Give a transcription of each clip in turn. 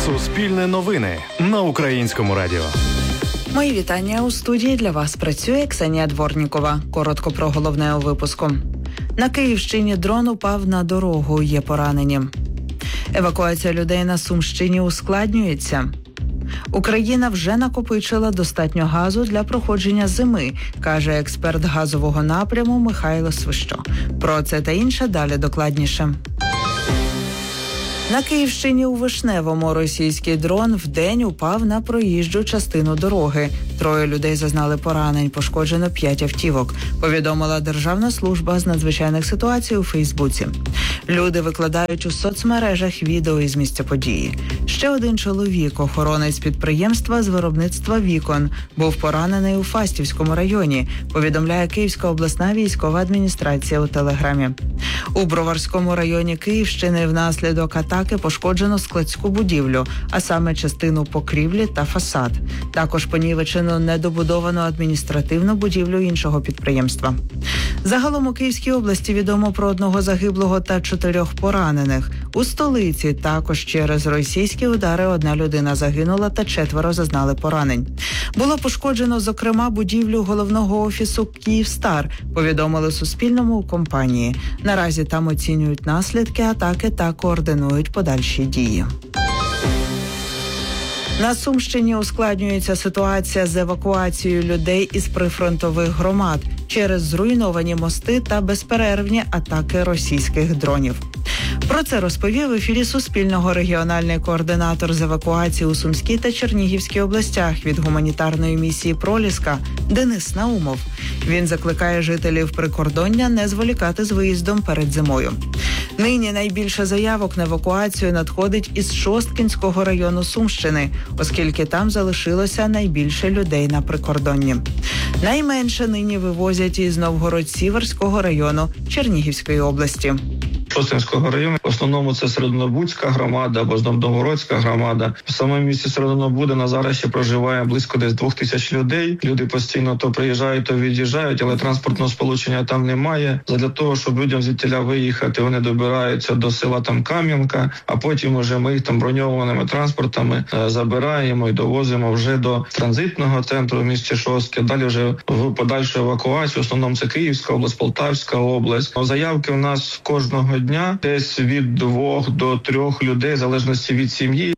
Суспільне новини на Українському радіо. Мої вітання. У студії для вас працює Ксенія Дворнікова. Коротко про головне у випуску. На Київщині дрон упав на дорогу, є поранені. Евакуація людей на Сумщині ускладнюється. Україна вже накопичила достатньо газу для проходження зими, каже експерт газового напряму Михайло Свищо. Про це та інше далі докладніше. На Київщині у Вишневому російський дрон вдень упав на проїжджу частину дороги. 3 людей зазнали поранень, пошкоджено 5 автівок, повідомила Державна служба з надзвичайних ситуацій у Фейсбуці. Люди викладають у соцмережах відео із місця події. Ще один чоловік, охоронець підприємства з виробництва вікон, був поранений у Фастівському районі, повідомляє Київська обласна військова адміністрація у Телеграмі. У Броварському районі Київщини внаслідок атаки пошкоджено складську будівлю, а саме частину покрівлі та фасад. Також понівечено недобудовану адміністративну будівлю іншого підприємства. Загалом у Київській області відомо про 1 загиблого та 4 поранених. У столиці також через російські удари 1 людина загинула та 4 зазнали поранень. Було пошкоджено, зокрема, будівлю головного офісу «Київстар», повідомили Суспільному у компанії. Наразі там оцінюють наслідки атаки та координують подальші дії. На Сумщині ускладнюється ситуація з евакуацією людей із прифронтових громад через зруйновані мости та безперервні атаки російських дронів. Про це розповів в ефірі Суспільного регіональний координатор з евакуації у Сумській та Чернігівській областях від гуманітарної місії «Проліска» Денис Наумов. Він закликає жителів прикордоння не зволікати з виїздом перед зимою. Нині найбільше заявок на евакуацію надходить із Шосткінського району Сумщини, оскільки там залишилося найбільше людей на прикордонні. Найменше нині вивозять із Новгород-Сіверського району Чернігівської області. Шосткінського району. В основному це Серединобудська громада або Новгородська громада. В самому місті Серединобуда на зараз ще проживає близько десь 2000 людей. Люди постійно то приїжджають, то від'їжджають, але транспортного сполучення там немає. Задля того, щоб людям звідтіля виїхати, вони добираються до села там Кам'янка, а потім уже ми їх там броньованими транспортами забираємо і довозимо вже до транзитного центру в місті Шостке. Далі вже в подальшу евакуацію. В основному це Київська область, Полтавська область. Заявки у нас кожного дня десь від 2 до 3 людей, в залежності від сім'ї.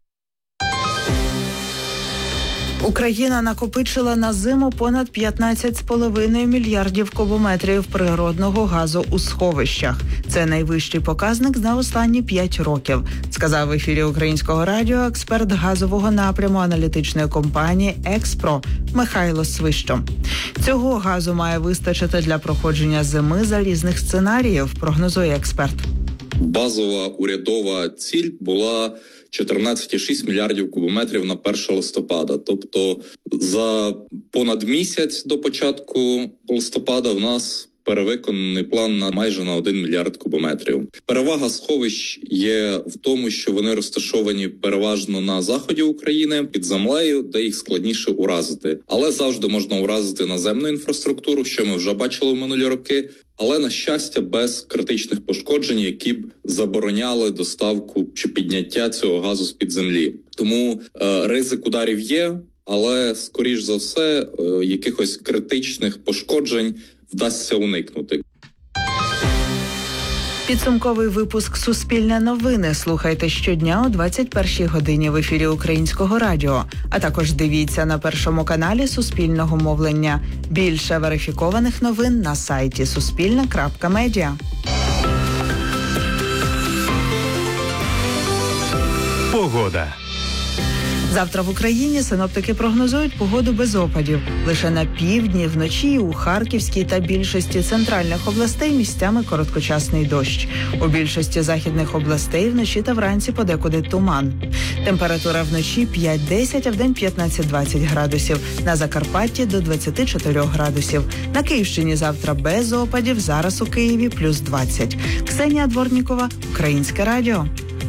Україна накопичила на зиму понад 15,5 мільярдів кубометрів природного газу у сховищах. Це найвищий показник за останні 5 років, сказав в ефірі Українського радіо експерт газового напряму аналітичної компанії «Експро» Михайло Свищо. Цього газу має вистачити для проходження зими за різних сценаріїв, прогнозує експерт. Базова урядова ціль була 14,6 мільярдів кубометрів на 1 листопада. Тобто за понад місяць до початку листопада в нас перевиконаний план на майже на 1 мільярд кубометрів. Перевага сховищ є в тому, що вони розташовані переважно на заході України, під землею, де їх складніше уразити. Але завжди можна уразити наземну інфраструктуру, що ми вже бачили в минулі роки. Але, на щастя, без критичних пошкоджень, які б забороняли доставку чи підняття цього газу з-під землі. Тому ризик ударів є, але, скоріш за все, якихось критичних пошкоджень вдасться уникнути. Підсумковий випуск «Суспільне новини» слухайте щодня о 21-й годині в ефірі Українського радіо. А також дивіться на Першому каналі Суспільного мовлення. Більше верифікованих новин на сайті suspilne.media. Погода. Завтра в Україні синоптики прогнозують погоду без опадів. Лише на півдні, вночі у Харківській та більшості центральних областей місцями короткочасний дощ. У більшості західних областей вночі та вранці подекуди туман. Температура вночі 5-10, а вдень 15-20 градусів. На Закарпатті до 24 градусів. На Київщині завтра без опадів, зараз у Києві плюс 20. Ксенія Дворнікова, Українське радіо.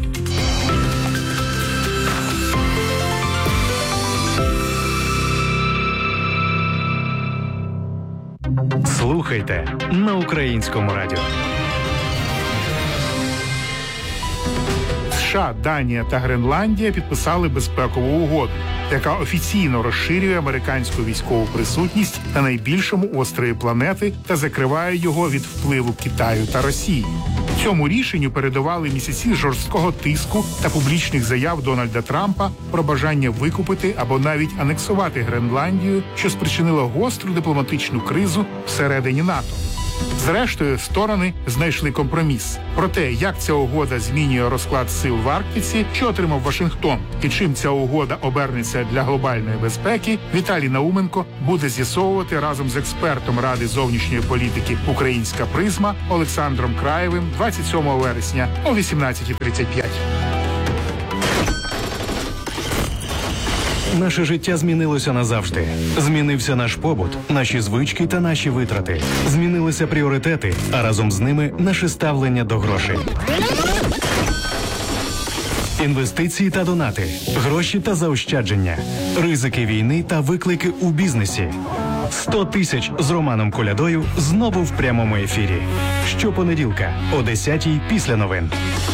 Слухайте на Українському радіо. США, Данія та Гренландія підписали безпекову угоду, яка офіційно розширює американську військову присутність на найбільшому острові планети та закриває його від впливу Китаю та Росії. Цьому рішенню передували місяці жорсткого тиску та публічних заяв Дональда Трампа про бажання викупити або навіть анексувати Гренландію, що спричинило гостру дипломатичну кризу всередині НАТО. Зрештою, сторони знайшли компроміс. Про те, як ця угода змінює розклад сил в Арктиці, що отримав Вашингтон, і чим ця угода обернеться для глобальної безпеки, Віталій Науменко буде з'ясовувати разом з експертом Ради зовнішньої політики «Українська призма» Олександром Краєвим 27 вересня о 18:35. Наше життя змінилося назавжди. Змінився наш побут, наші звички та наші витрати. Змінилися пріоритети, а разом з ними наше ставлення до грошей. Інвестиції та донати, гроші та заощадження, ризики війни та виклики у бізнесі. 100 тисяч з Романом Колядою знову в прямому ефірі. Щопонеділка о 10:00 після новин.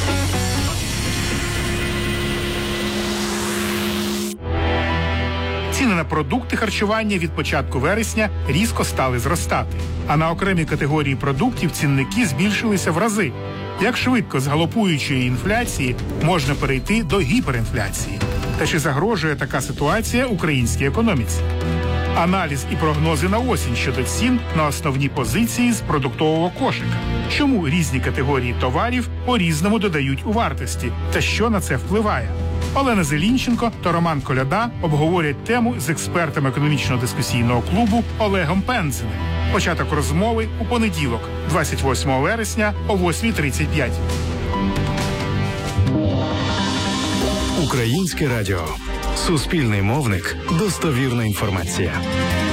Ціни на продукти харчування від початку вересня різко стали зростати, а на окремі категорії продуктів цінники збільшилися в рази. Як швидко з галопуючої інфляції можна перейти до гіперінфляції? Та чи загрожує така ситуація українській економіці? Аналіз і прогнози на осінь щодо цін на основні позиції з продуктового кошика. Чому різні категорії товарів по-різному додають у вартості? Та що на це впливає? Олена Зелінченко та Роман Коляда обговорять тему з експертом економічно-дискусійного клубу Олегом Пензеним. Початок розмови у понеділок, 28 вересня о 8:35. Українське радіо. Суспільний мовник. Достовірна інформація.